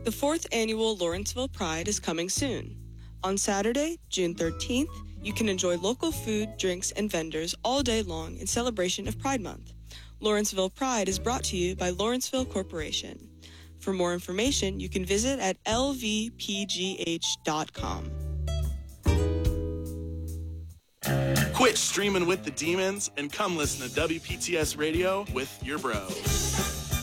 The 4th Annual Lawrenceville Pride is coming soon. On Saturday, June 13th, you can enjoy local food, drinks, and vendors all day long in celebration of Pride Month. Lawrenceville Pride is brought to you by Lawrenceville Corporation. For more information, you can visit at lvpgh.com. Quit streaming with the demons and come listen to WPTS Radio with your bros.